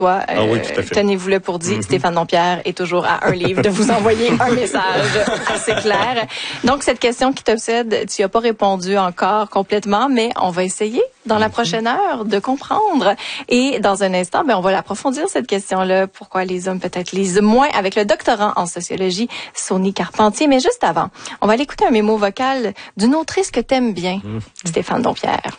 Oui, tout à fait. Tenez-vous-le pour dit, Stéphane Dompierre est toujours à un livre de vous envoyer un message assez clair. Donc, cette question qui t'obsède, tu n'y as pas répondu encore complètement, mais on va essayer dans la prochaine heure de comprendre. Et dans un instant, on va l'approfondir, cette question-là. Pourquoi les hommes peut-être lisent moins, avec le doctorant en sociologie, Sony Carpentier. Mais juste avant, on va aller écouter un mémo vocal d'une autrice que t'aimes bien, Stéphane Dompierre.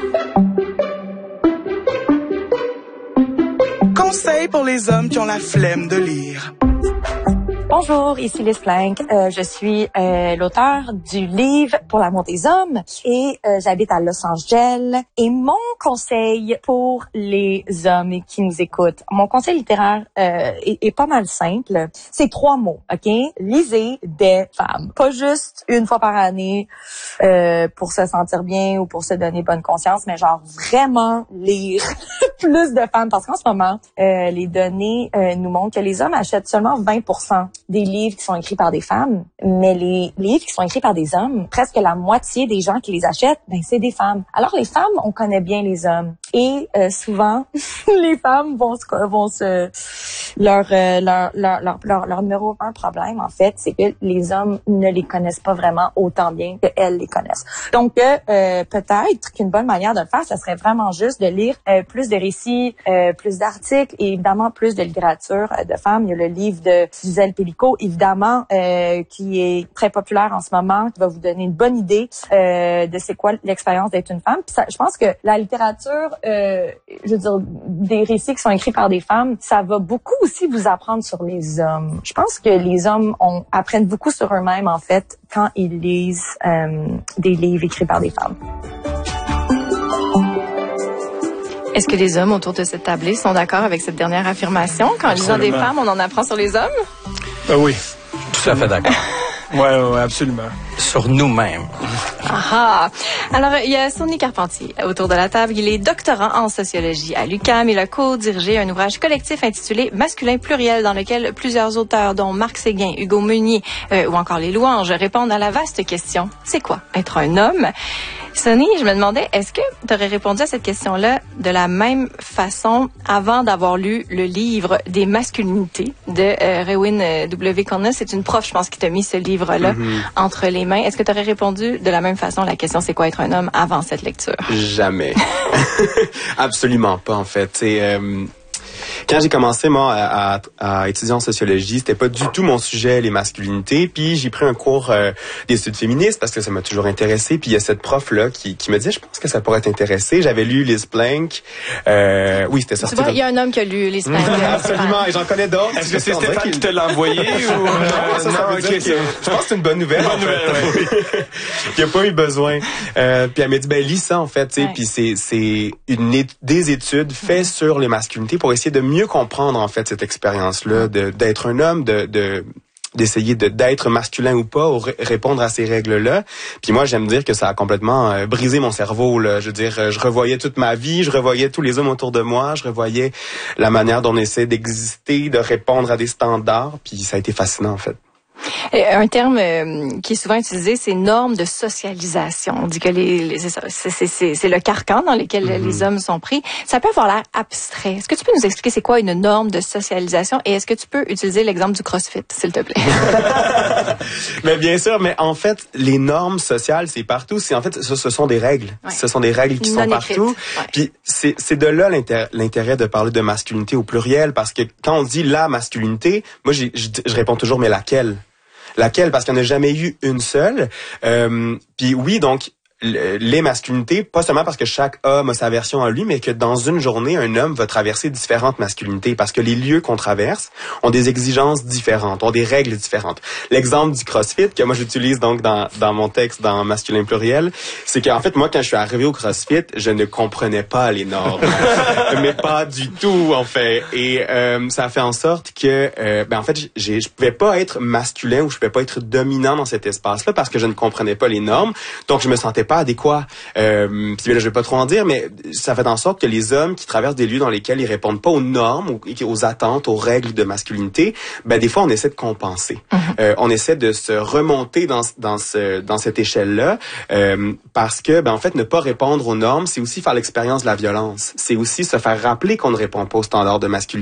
Conseil pour les hommes qui ont la flemme de lire. Bonjour, ici Liz Plank. Je suis l'auteur du livre Pour l'amour des hommes et j'habite à Los Angeles. Et mon conseil pour les hommes qui nous écoutent, mon conseil littéraire est pas mal simple. C'est 3 mots, OK? Lisez des femmes. Pas juste une fois par année pour se sentir bien ou pour se donner bonne conscience, mais genre vraiment lire plus de femmes. Parce qu'en ce moment, les données nous montrent que les hommes achètent seulement 20% des livres qui sont écrits par des femmes, mais les livres qui sont écrits par des hommes, presque la moitié des gens qui les achètent, c'est des femmes. Alors les femmes, on connaît bien les hommes et souvent les femmes vont leur numéro 1 problème en fait, c'est que les hommes ne les connaissent pas vraiment autant bien que elles les connaissent. Donc peut-être qu'une bonne manière de le faire, ça serait vraiment juste de lire plus de récits, plus d'articles et évidemment plus de littérature de femmes. Il y a le livre de Suzelle Pellicot, évidemment, qui est très populaire en ce moment, qui va vous donner une bonne idée de c'est quoi l'expérience d'être une femme. Puis ça, je pense que la littérature, je veux dire, des récits qui sont écrits par des femmes, ça va beaucoup aussi vous apprendre sur les hommes. Je pense que les hommes apprennent beaucoup sur eux-mêmes, en fait, quand ils lisent des livres écrits par des femmes. Est-ce que les hommes autour de cette tablée sont d'accord avec cette dernière affirmation? Qu'en lisant des femmes, on en apprend sur les hommes? Oui. Tout à fait d'accord. Ouais, absolument. Sur nous-mêmes. Ah. Alors, il y a Sony Carpentier autour de la table. Il est doctorant en sociologie à l'UQAM. Il a co-dirigé un ouvrage collectif intitulé Masculin pluriel, dans lequel plusieurs auteurs, dont Marc Séguin, Hugo Meunier ou encore les Louanges, répondent à la vaste question: c'est quoi être un homme? Sony, je me demandais, est-ce que tu aurais répondu à cette question-là de la même façon avant d'avoir lu le livre des masculinités de Rewin W. Conness? C'est une prof, je pense, qui t'a mis ce livre-là entre les mains. Est-ce que tu aurais répondu de la même façon à la question c'est quoi être un homme avant cette lecture? Jamais. Absolument pas, en fait. Quand j'ai commencé, moi, à étudier en sociologie, c'était pas du tout mon sujet, les masculinités. Puis j'ai pris un cours d'études féministes parce que ça m'a toujours intéressé. Puis il y a cette prof-là qui me disait, je pense que ça pourrait t'intéresser. J'avais lu Liz Plank. Oui, c'était sorti. Tu vois, il y a un homme qui a lu Liz Plank. Absolument, et j'en connais d'autres. Est-ce que c'est Stéphane qui te l'a envoyé ou non, ça veut dire que je pense que c'est une bonne nouvelle. Il n'y a pas eu besoin. Puis elle m'a dit, lis ça, en fait. Ouais. Puis c'est des études faites sur les masculinités pour essayer de mieux comprendre, en fait, cette expérience-là, d'être un homme, d'essayer d'être masculin ou pas, ou répondre à ces règles-là. Puis moi, j'aime dire que ça a complètement brisé mon cerveau, là. Je veux dire, je revoyais toute ma vie, je revoyais tous les hommes autour de moi, je revoyais la manière dont on essaie d'exister, de répondre à des standards, puis ça a été fascinant, en fait. Un terme qui est souvent utilisé, c'est normes de socialisation. On dit que c'est le carcan dans lequel les hommes sont pris. Ça peut avoir l'air abstrait. Est-ce que tu peux nous expliquer c'est quoi une norme de socialisation et est-ce que tu peux utiliser l'exemple du CrossFit, s'il te plaît? Mais bien sûr, mais en fait, les normes sociales, c'est partout. En fait, ce sont des règles. Ouais. Ce sont des règles qui sont partout. Ouais. Puis c'est de là l'intérêt de parler de masculinité au pluriel, parce que quand on dit la masculinité, moi je réponds toujours mais laquelle? Laquelle? Parce qu'il n'y en a jamais eu une seule. Puis oui, donc, les masculinités, pas seulement parce que chaque homme a sa version en lui, mais que dans une journée, un homme va traverser différentes masculinités parce que les lieux qu'on traverse ont des exigences différentes, ont des règles différentes. L'exemple du CrossFit que moi j'utilise donc dans mon texte dans Masculin pluriel, c'est qu'en fait, moi, quand je suis arrivé au CrossFit, je ne comprenais pas les normes. Mais pas du tout, en fait. Et ça a fait en sorte que, en fait, je pouvais pas être masculin ou je pouvais pas être dominant dans cet espace-là parce que je ne comprenais pas les normes. Donc, je me sentais pas adéquat. Puis là, je vais pas trop en dire, mais ça fait en sorte que les hommes qui traversent des lieux dans lesquels ils répondent pas aux normes, aux attentes, aux règles de masculinité, des fois, on essaie de compenser. On essaie de se remonter dans cette échelle-là, parce que, en fait, ne pas répondre aux normes, c'est aussi faire l'expérience de la violence. C'est aussi se faire rappeler qu'on ne répond pas aux standards de masculinité.